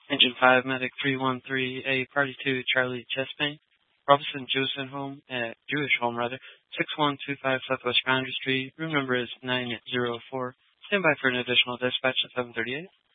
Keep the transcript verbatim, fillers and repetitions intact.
Engine five, Medic three one three, A, Party two, Charlie, chest pain. Robinson Jewison Home, uh, Jewish Home rather, six one two five Southwest Boundary Street. Room number is nine zero four. Stand by for an additional dispatch at seven thirty-eight.